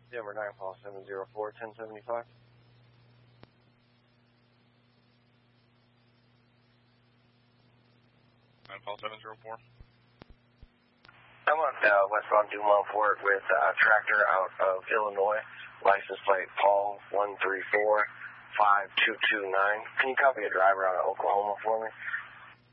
Denver 9 Paul 704 1075. 9 Paul 704. I'm on westbound Dumont Fort with a tractor out of Illinois. License plate Paul 13452229. Can you copy a driver out of Oklahoma for me?